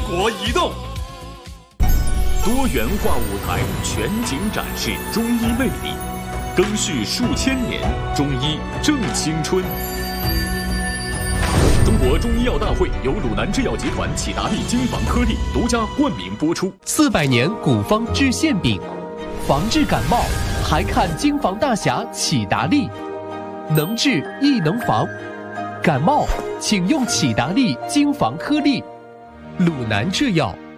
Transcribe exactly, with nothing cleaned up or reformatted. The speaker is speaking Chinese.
国移动。多元化舞台全景展示中医魅力，更续数千年，中医正青春。中国中医药大会由鲁南制药集团启达利精房颗粒独家冠名播出。 四百年古方治馅饼，防治感冒还看精房大侠启达利，能治亦能防。感冒请用启达利精房颗粒。鲁南制药。